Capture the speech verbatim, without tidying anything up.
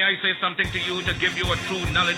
I say something to you to give you a true knowledge